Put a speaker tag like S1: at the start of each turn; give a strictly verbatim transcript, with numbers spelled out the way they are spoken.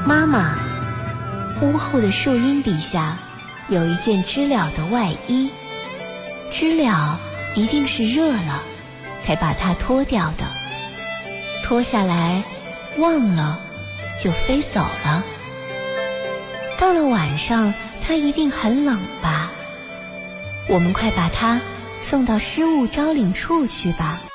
S1: 妈妈，屋后的树荫底下有一件知了的外衣，知了一定是热了才把它脱掉的，脱下来忘了就飞走了。到了晚上它一定很冷吧，我们快把它送到失物招领处去吧。